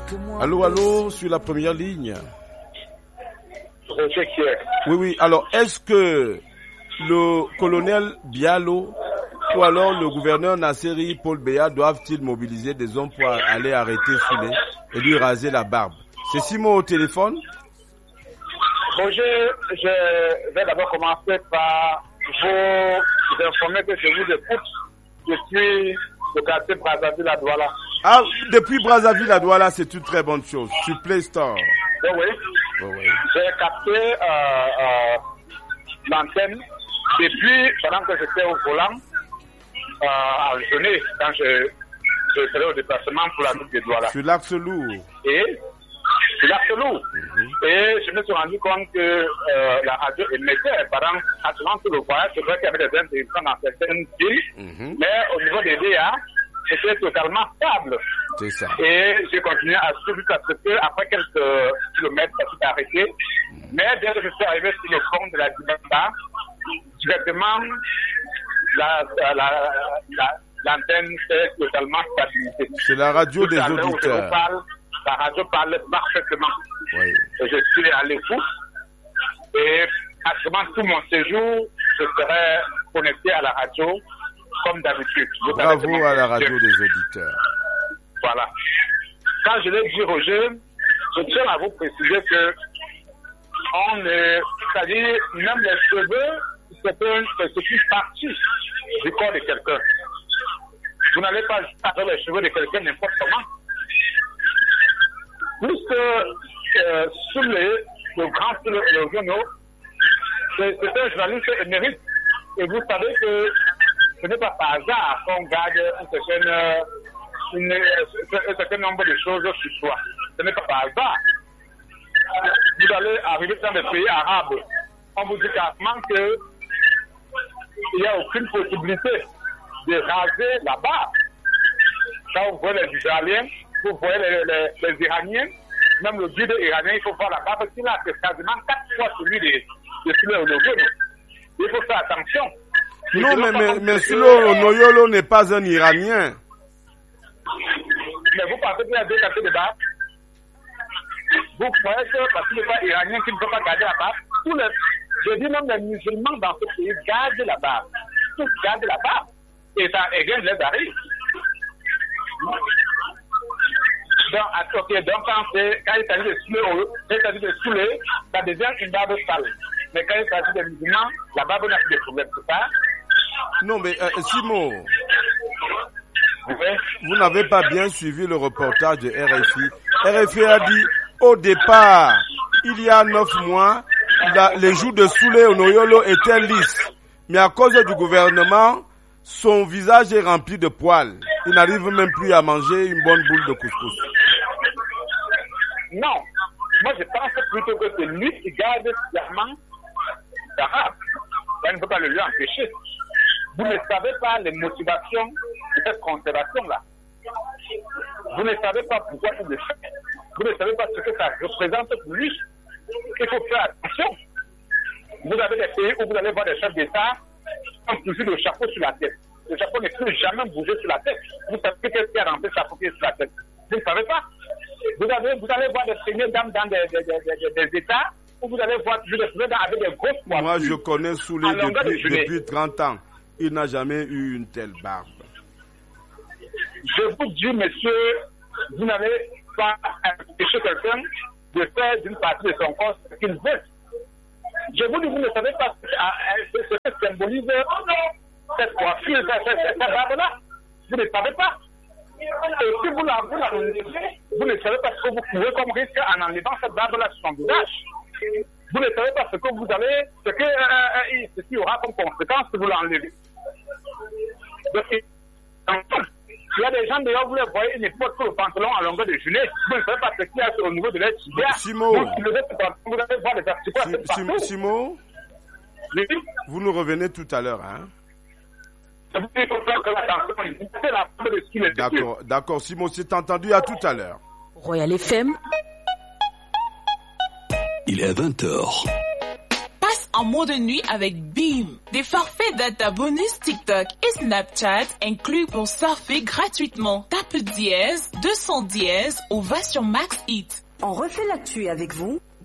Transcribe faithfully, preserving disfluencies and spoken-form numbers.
Allô, allô, sur la première ligne. Roger Kier. Oui, oui. Alors, est-ce que le colonel Bialo ou alors le gouverneur Nasseri Paul Béa doivent-ils mobiliser des hommes pour aller arrêter Soulé et lui raser la barbe? C'est Simon au téléphone. Roger, je vais d'abord commencer par vous informer que je vous écoute depuis le quartier Brazzaville-Adouala. Ah, depuis Brazzaville-Adouala, c'est une très bonne chose. Sur Play Store. Oui, oui. Oh, oui. J'ai capté euh, euh, l'antenne depuis, pendant que j'étais au volant, euh, à Genève, quand je, je faisais au déplacement pour la route de Douala. Sur l'axe lourd. Et sur l'axe lourd. Mm-hmm. Et je me suis rendu compte que euh, la radio émettait pendant pratiquement tout le voyage. C'est vrai qu'il y avait des interruptions dans certaines villes, mm-hmm. mais au niveau des D A, c'était totalement stable. C'est ça. Et j'ai continué à suivre parce que après quelques kilomètres, ça s'est arrêté. Mm-hmm. Mais dès que je suis arrivé sur le pont de la Dibanda, directement, la, la, la, la, l'antenne s'est totalement stabilisée. C'est la radio des auditeurs. Parle, la radio parle parfaitement. Oui. Et je suis à l'écoute. Et pratiquement tout mon séjour, je serai connecté à la radio comme d'habitude. Vous Bravo à la radio des auditeurs. Voilà. Quand je l'ai dit, Roger, je tiens à vous préciser que on est, c'est-à-dire même les cheveux, c'est une partie du corps de quelqu'un. Vous n'allez pas faire les cheveux de quelqu'un n'importe comment. Plus que euh, sous les, le grand sur le, le journaux, c'est, c'est un journaliste émérite. Et vous savez que ce n'est pas par hasard qu'on garde un certain, une, un certain nombre de choses sur soi. Ce n'est pas par hasard. Vous allez arriver dans des pays arabes. On vous dit carrément que il n'y a aucune possibilité de raser la barbe. Quand vous voyez les Israéliens, vous voyez les, les, les Iraniens, même le guide iranien, il faut voir la barbe qu'il a, c'est quasiment quatre fois celui de, de Soulé Onoyolo. Il faut faire attention. Non, mais, mais, mais Soulé Onoyolo n'est pas un Iranien. Mais vous pensez qu'il y a deux quartiers de barbe? Vous croyez que parce qu'il n'est pas iranien qu'il ne peut pas garder la barbe? Tous les, je dis même les musulmans dans ce pays gardent la barbe. Tous gardent la barbe. Et ça, et rien ne les arrive. Donc, okay, donc quand, quand il s'agit de Soulé, quand il s'agit de Soulé, ça devient une barbe sale. Mais quand il s'agit de musulmans, la barbe n'a plus de problème, c'est ça? Non, mais euh, Simon, oui. Vous n'avez pas bien suivi le reportage de R F I. R F I a dit, au départ, il y a neuf mois, la, les jours de Soulé Onoyolo étaient lisses. Mais à cause du gouvernement, son visage est rempli de poils. Il n'arrive même plus à manger une bonne boule de couscous. Non. Moi, je pense plutôt que c'est lui qui garde clairement l'arabe. Ça ne peut pas le lui empêcher. Vous ne savez pas les motivations de cette conservation-là. Vous ne savez pas pourquoi il le fait. Vous ne savez pas ce que ça représente pour lui. Il faut faire attention. Vous avez des pays où vous allez voir des chefs d'État qui ont toujours le chapeau sur la tête. Le chapeau ne peut jamais bouger sur la tête. Vous savez qu'est-ce qu'il y a dans ce chapeau qui est sur la tête. Vous ne savez pas. Vous, avez, vous allez voir des premières dames dans des, des, des, des, des États où vous allez voir toujours des premières dames avec des grosses poils. Moi, je connais Soulé depuis, depuis trente ans. Il n'a jamais eu une telle barbe. Je vous dis, monsieur, vous n'allez pas empêcher quelqu'un de faire d'une partie de son corps ce qu'il veut. Je vous dis, vous ne savez pas ce que symbolise cette coiffure, cette barbe-là. Vous ne savez pas. Et si vous l'enlevez, vous ne savez pas ce que vous pouvez comme risque en enlevant cette barbe-là sur son visage. Vous ne savez pas ce que vous allez, ce que euh, ce qui aura comme conséquence si vous l'enlevez. Donc, il y a des gens d'ailleurs, vous les voyez, ils ne portent pas le pantalon à longueur de gilet. Vous ne savez pas ce qu'il y a au niveau de l'aide tibia. Simon, vous, vous allez voir des articles partout. Simon, oui. Vous nous revenez tout à l'heure, hein? D'accord, d'accord, Simon, c'est entendu, à tout à l'heure. Royal F M. Il est à vingt heures. Passe en mode nuit avec Beam. Des forfaits data bonus TikTok et Snapchat inclus pour surfer gratuitement. Tape tape dièse deux cents dièse ou va sur Max Hit. On refait l'actu avec vous